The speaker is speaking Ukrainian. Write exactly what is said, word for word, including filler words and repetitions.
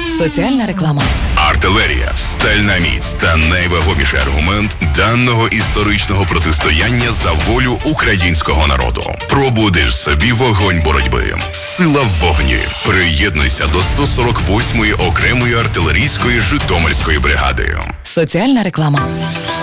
Соціальна реклама. Артилерія, стальна міць та найвагоміший аргумент даного історичного протистояння за волю українського народу. Пробудиш собі вогонь боротьби. Сила в вогні. Приєднуйся до сто сорок восьмої окремої артилерійської Житомирської бригади. Соціальна реклама.